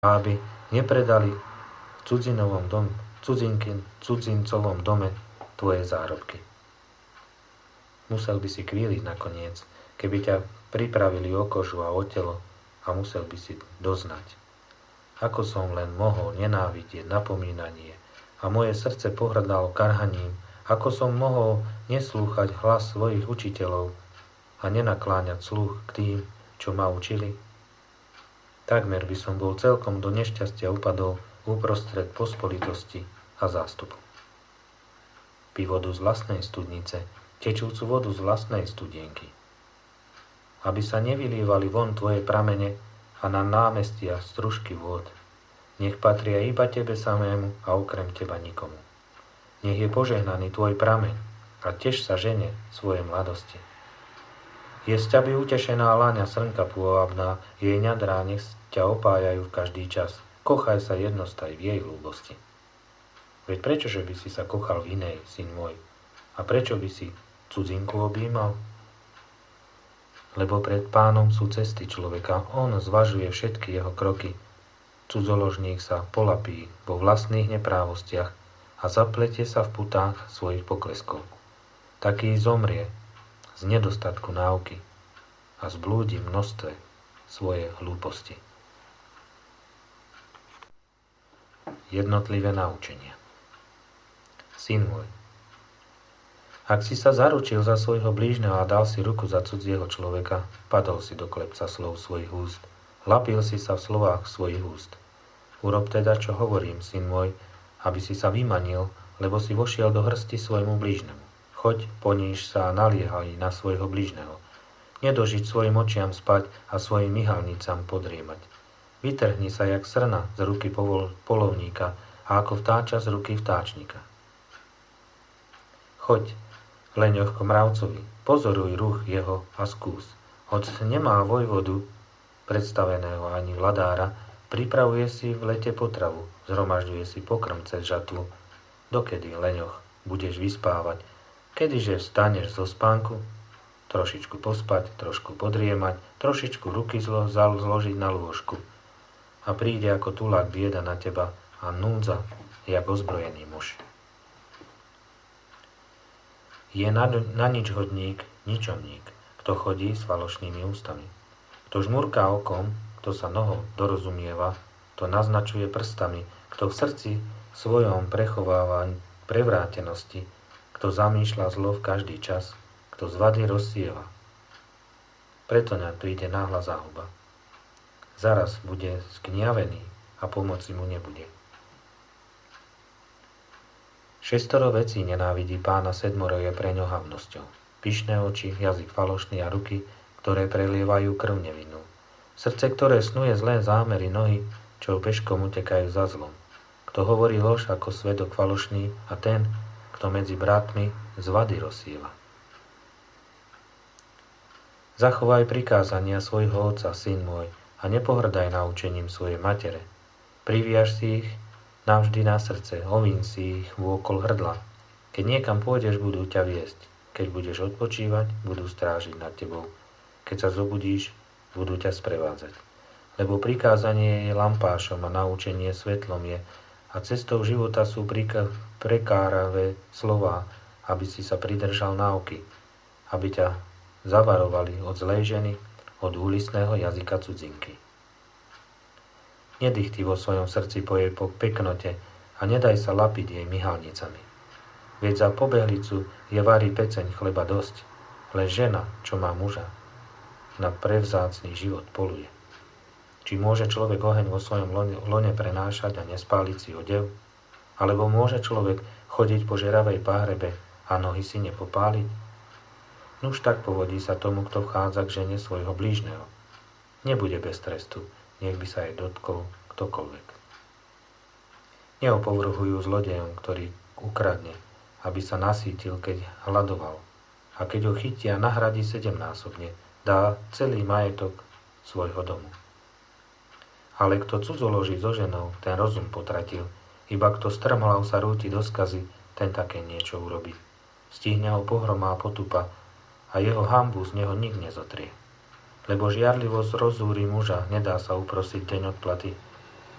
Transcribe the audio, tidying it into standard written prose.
aby nepredali v cudzincovom dome tvoje zárobky. Musel by si kvíliť nakoniec, keby ťa pripravili o kožu a o telo a musel by si doznať. Ako som len mohol nenávidieť napomínanie a moje srdce pohrdalo karhaním, ako som mohol neslúchať hlas svojich učiteľov a nenakláňať sluch k tým, čo ma učili. Takmer by som bol celkom do nešťastia upadol uprostred pospolitosti a zástupu. Pí vodu z vlastnej studnice, tečúcu vodu z vlastnej studienky. Aby sa nevylievali von tvoje pramene a na námestia stružky vôd. Nech patria iba tebe samému a okrem teba nikomu. Nech je požehnaný tvoj prameň a teš sa žene svojej mladosti. Je z ťaby utešená láňa srnka pôvabná, jej ňadrá nech ťa opájajú v každý čas. Kochaj sa jednostaj v jej ľúbosti. Veď prečože by si sa kochal v inej, syn môj? A prečo by si cudzinku objímal? Lebo pred Pánom sú cesty človeka, on zvažuje všetky jeho kroky. Cudzoložník sa polapí vo vlastných neprávostiach a zapletie sa v putách svojich pokleskov. Taký zomrie z nedostatku náuky a zblúdi v množstve svoje hlúposti. Jednotlivé naučenia. Syn môj, ak si sa zaručil za svojho blížneho a dal si ruku za cudzieho človeka, padol si do klepca slov svojich úst, lapil si sa v slovách svojich úst. Urob teda, čo hovorím, syn môj, aby si sa vymanil, lebo si vošiel do hrsti svojmu blížnemu. Choď, poníž sa a naliehaj na svojho blížneho. Nedožiť svojim očiam spať a svojim myhalnicám podriemať. Vytrhni sa jak srna z ruky polovníka a ako vtáča z ruky vtáčnika. Choď, leňoch k mravcovi, pozoruj ruch jeho a skús. Hoď nemá vojvodu predstaveného ani vladára, pripravuje si v lete potravu, zhromažďuje si pokrm cez žatvu. Dokedy, leňoch, budeš vyspávať? Kedyže vstaneš zo spánku? Trošičku pospať, trošku podriemať, trošičku ruky zložiť na lôžku. A príde ako tulák bieda na teba a núdza, jak ozbrojený muž. Je na nič hodník, ničomník, kto chodí s falošnými ústami. Kto žmurká okom, kto sa nohou dorozumieva, kto naznačuje prstami, kto v srdci svojom prechováva prevrátenosti, kto zamýšľa zlo v každý čas, kto z vady rozsieva. Preto ňa príde náhla záhuba. Zaraz bude skňavený a pomoci mu nebude. 6 vecí nenávidí Pána, 7 je pre ňo havnosťou. Pyšné oči, jazyk falošný a ruky, ktoré prelievajú krv nevinnú. Srdce, ktoré snuje zlé zámery, nohy, čo peškom utekajú za zlom. Kto hovorí lož ako svedok falošný a ten, kto medzi bratmi z vady rozsieva. Zachovaj prikázania svojho otca, syn môj, a nepohrdaj naučením svojej matere. Priviaž si ich navždy na srdce, ovíň si ich vôkol hrdla. Keď niekam pôjdeš, budú ťa viesť. Keď budeš odpočívať, budú strážiť nad tebou. Keď sa zobudíš, budú ťa sprevádzať. Lebo prikázanie je lampášom a naučenie svetlom je a cestou života sú prekáravé slová, aby si sa pridržal náuky, aby ťa zavarovali od zlej ženy, od úlisného jazyka cudzinky. Nedých ty vo svojom srdci po jej peknote a nedaj sa lapiť jej myhalnicami. Veď za pobehlicu je varí peceň chleba dosť, len žena, čo má muža, na prevzácny život poluje. Či môže človek oheň vo svojom lone prenášať a nespáliť si odev? Alebo môže človek chodiť po žeravej páhrebe a nohy si nepopáliť? Nuž tak povodí sa tomu, kto vchádza k žene svojho blížneho. Nebude bez trestu, nech by sa jej dotkol ktokoľvek. Neopovrhujú zlodejom, ktorý ukradne, aby sa nasítil, keď hľadoval. A keď ho chytia, nahradí 7-násobne, dá celý majetok svojho domu. Ale kto cudzoloží so ženou, ten rozum potratil, iba kto strmhlav sa rúti do skazy, ten také niečo urobí. Stihne ho pohroma a potupa, a jeho hanbu z neho nik nezotrie. Lebo žiarlivosť rozúri muža, nedá sa uprosiť deň odplaty,